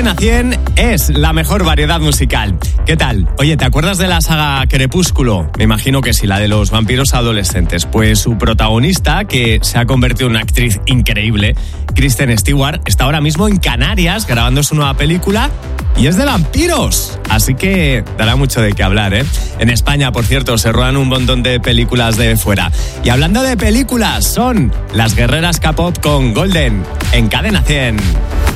Cadena 100 es la mejor variedad musical. ¿Qué tal? Oye, ¿te acuerdas de la saga Crepúsculo? Me imagino que sí, la de los vampiros adolescentes. Pues su protagonista, que se ha convertido en una actriz increíble, Kristen Stewart, está ahora mismo en Canarias grabando su nueva película y es de vampiros. Así que dará mucho de qué hablar, ¿eh? En España, por cierto, se ruedan un montón de películas de fuera. Y hablando de películas, son Las Guerreras K-Pop con Golden en Cadena 100.